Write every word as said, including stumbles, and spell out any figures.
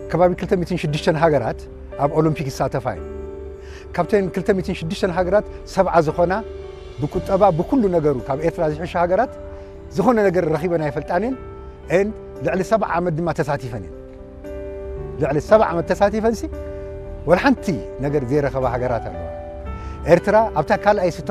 ከባቢ ክልተ ሚእትን ሽዱሽተ ሃገራት ኣብ ኦሎምፒክ ይሳተፋዩ ካብተን ክልተ ሚእትን ሽዱሽተ ሃገራት ሰብዓ ዝኾና ብቁጠባ ብኩሉ ነገሩ ካብ ኤርትራ ዝሕሽ ሃገራት ዝኾነ ነገር ረኺበን ኣይፈልጣንን ان لعل سبع عمد ما تساتيفني لعل سبع عمد تساتيفنسي والحنتي نجر زيرة خبا حجرات الله إرترا أبتا كال أي